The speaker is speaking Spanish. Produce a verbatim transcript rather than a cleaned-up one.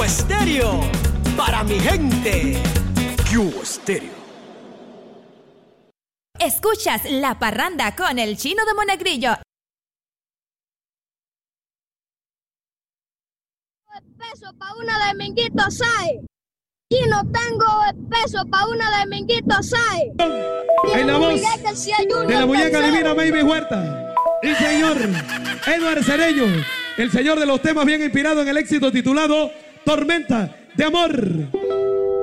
Estéreo, para mi gente. Q Estéreo. Escuchas La Parranda con el Chino de Monegrillo. Peso pa' una de Minguito Sae. Chino, tengo peso pa' una de Minguito Sae. En la voz de la muñeca divina Baby Huerta. Y señor Edward Cereño, el señor de los temas bien inspirado en el éxito titulado Tormenta de Amor.